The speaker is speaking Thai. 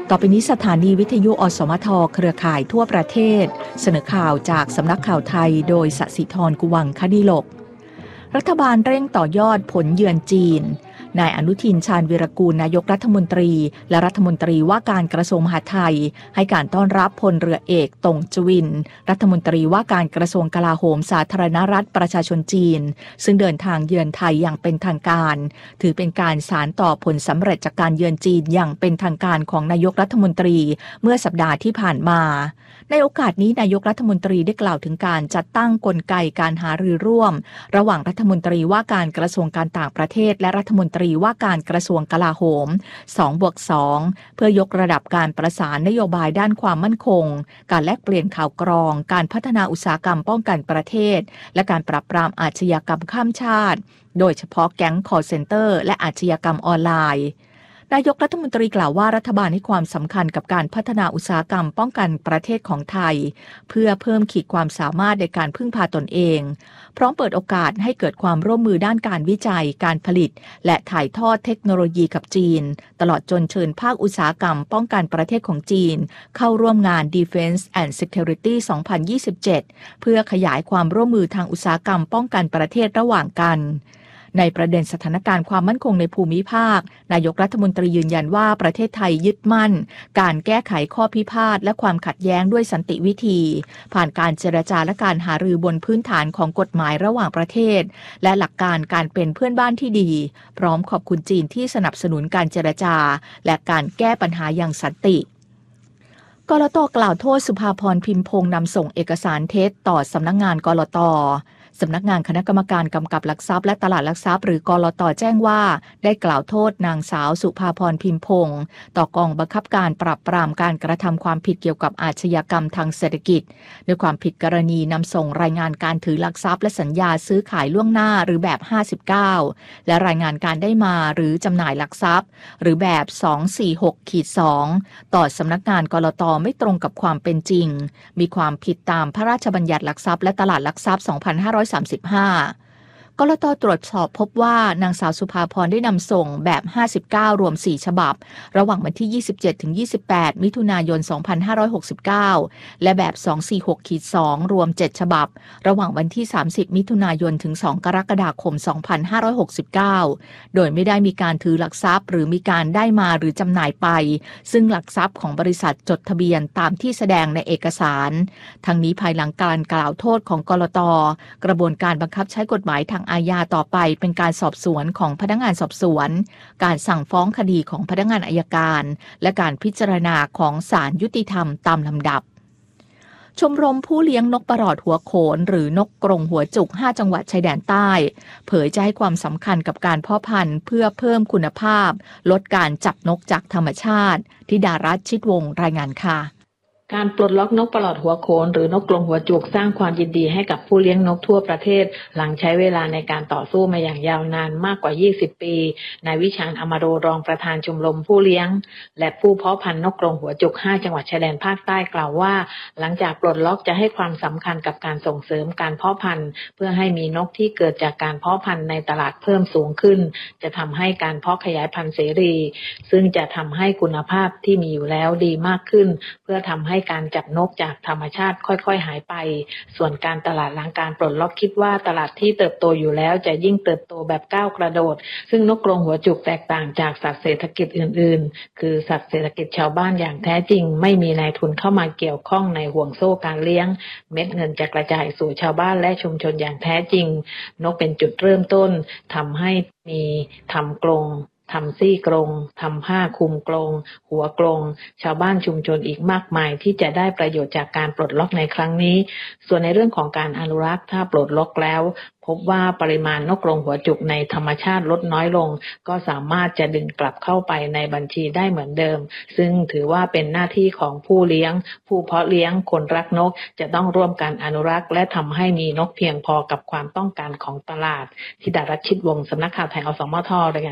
ต่อไปนี้สถานีวิทยุอสมทเครือข่ายทั่วประเทศเสนอข่าวจากสำนักข่าวไทยโดยสศิธร กุวังคดิลกรัฐบาลเร่งต่อยอดผลเยือนจีนนายอนุทิน ชาญวีรกูลนายกรัฐมนตรีและรัฐมนตรีว่าการกระทรวงมหาดไทยให้การต้อนรับพลเรือเอกตงจวินรัฐมนตรีว่าการกระทรวงกลาโหมสาธารณรัฐประชาชนจีนซึ่งเดินทางเยือนไทยอย่างเป็นทางการถือเป็นการสานต่อผลสำเร็จจากการเยือนจีนอย่างเป็นทางการของนายกรัฐมนตรีเมื่อสัปดาห์ที่ผ่านมาในโอกาสนี้นายกรัฐมนตรีได้กล่าวถึงการจัดตั้งกลไกการหารือร่วมระหว่างรัฐมนตรีว่าการกระทรวงการต่างประเทศและรัฐมนตรีว่าการกระทรวงกลาโหม 2+2 เพื่อยกระดับการประสานนโยบายด้านความมั่นคงการแลกเปลี่ยนข่าวกรองการพัฒนาอุตสาหกรรมป้องกันประเทศและการปราบปรามอาชญากรรมข้ามชาติโดยเฉพาะแก๊งคอลเซ็นเตอร์และอาชญากรรมออนไลน์นายกรัฐมนตรีกล่าวว่ารัฐบาลให้ความสำคัญกับการพัฒนาอุตสาหกรรมป้องกันประเทศของไทยเพื่อเพิ่มขีดความสามารถในการพึ่งพาตนเองพร้อมเปิดโอกาสให้เกิดความร่วมมือด้านการวิจัยการผลิตและถ่ายทอดเทคโนโลยีกับจีนตลอดจนเชิญภาคอุตสาหกรรมป้องกันประเทศของจีนเข้าร่วมงาน Defense and Security 2027 เพื่อขยายความร่วมมือทางอุตสาหกรรมป้องกันประเทศระหว่างกันในประเด็นสถานการณ์ความมั่นคงในภูมิภาคนายกรัฐมนตรียืนยันว่าประเทศไทยยึดมั่นการแก้ไขข้อพิพาทและความขัดแย้งด้วยสันติวิธีผ่านการเจรจาและการหารือบนพื้นฐานของกฎหมายระหว่างประเทศและหลักการการเป็นเพื่อนบ้านที่ดีพร้อมขอบคุณจีนที่สนับสนุนการเจรจาและการแก้ปัญหาอย่างสันติกลต.กล่าวโทษสุภาพร พิมพงษ์นำส่งเอกสารเท็จต่อสำนักงานกลต.สำนักงานคณะกรรมการกำกับหลักทรัพย์และตลาดหลักทรัพย์หรือกลต.แจ้งว่าได้กล่าวโทษนางสาวสุภาพร พิมพงษ์ต่อกองบังคับการปราบปรามการกระทำความผิดเกี่ยวกับอาชญากรรมทางเศรษฐกิจด้วยความผิดกรณีนำส่งรายงานการถือหลักทรัพย์และสัญญาซื้อขายล่วงหน้าหรือแบบ59และรายงานการได้มาหรือจำหน่ายหลักทรัพย์หรือแบบ246-2ต่อสำนักงานกลต.ไม่ตรงกับความเป็นจริงมีความผิดตามพระราชบัญญัติหลักทรัพย์และตลาดหลักทรัพย์ 2535กลต.ตรวจสอบพบว่านางสาวสุภาพรได้นำส่งแบบ59รวม4ฉบับระหว่างวันที่ 27-28 มิถุนายน 2569และแบบ246-2รวม7ฉบับระหว่างวันที่ 30 มิถุนายนถึง2กรกฎาคม 2569โดยไม่ได้มีการถือหลักทรัพย์หรือมีการได้มาหรือจำหน่ายไปซึ่งหลักทรัพย์ของบริษัทจดทะเบียนตามที่แสดงในเอกสารทั้งนี้ภายหลังการกล่าวโทษของกลต.กระบวนการบังคับใช้กฎหมายทางอาญาต่อไปเป็นการสอบสวนของพนักงานสอบสวนการสั่งฟ้องคดีของพนักงานอัยการและการพิจารณาของศาลยุติธรรมตามลำดับชมรมผู้เลี้ยงนกปลอดหัวโขนหรือนกกรงหัวจุก5จังหวัดชายแดนใต้เผยจะให้ความสำคัญกับการเพาะพันธุ์เพื่อเพิ่มคุณภาพลดการจับนกจากธรรมชาติธิดารัตน์ชิดวงศ์รายงานค่ะการปลดล็อกนกปลอดหัวโขนหรือนกกรงหัวจุกสร้างความยินดีให้กับผู้เลี้ยงนกทั่วประเทศหลังใช้เวลาในการต่อสู้มาอย่างยาวนานมากกว่า20ปีนายวิชาญ อมโรรองประธานชมรมผู้เลี้ยงและผู้เพาะพันธุ์นกกรงหัวจุก5จังหวัดชายแดนภาคใต้กล่าวว่าหลังจากปลดล็อกจะให้ความสำคัญกับการส่งเสริมการเพาะพันธุ์เพื่อให้มีนกที่เกิดจากการเพาะพันธุ์ในตลาดเพิ่มสูงขึ้นจะทำให้การเพาะขยายพันธุ์เสรีซึ่งจะทำให้คุณภาพที่มีอยู่แล้วดีมากขึ้นเพื่อทำให้การจับนกจากธรรมชาติค่อยๆหายไปส่วนการตลาดหลังการปลดล็อกคิดว่าตลาดที่เติบโตอยู่แล้วจะยิ่งเติบโตแบบก้าวกระโดดซึ่งนกกรงหัวจุกแตกต่างจากสัตว์เศรษฐกิจอื่นๆคือสัตว์เศรษฐกิจชาวบ้านอย่างแท้จริงไม่มีนายทุนเข้ามาเกี่ยวข้องในห่วงโซ่การเลี้ยงเม็ดเงินจะกระจายสู่ชาวบ้านและชุมชนอย่างแท้จริงนกเป็นจุดเริ่มต้นทำให้มีทำกรงทำซี่กรงทำผ้าคลุมกรงหัวกรงชาวบ้านชุมชนอีกมากมายที่จะได้ประโยชน์จากการปลดล็อกในครั้งนี้ส่วนในเรื่องของการอนุรักษ์ถ้าปลดล็อกแล้วพบว่าปริมาณนกกรงหัวจุกในธรรมชาติลดน้อยลงก็สามารถจะดึงกลับเข้าไปในบัญชีได้เหมือนเดิมซึ่งถือว่าเป็นหน้าที่ของผู้เลี้ยงผู้เพาะเลี้ยงคนรักนกจะต้องร่วมกันอนุรักษ์และทำให้มีนกเพียงพอกับความต้องการของตลาดธิดารัตน์ชิดวงศ์สำนักข่าวไทยอสมทรายงาน